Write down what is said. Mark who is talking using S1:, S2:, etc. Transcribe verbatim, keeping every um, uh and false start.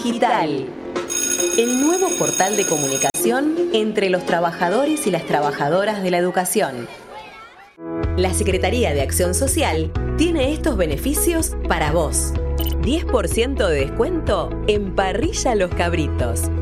S1: Digital, el nuevo portal de comunicación entre los trabajadores y las trabajadoras de la educación. La Secretaría de Acción Social tiene estos beneficios para vos. diez por ciento de descuento en Parrilla Los Cabritos.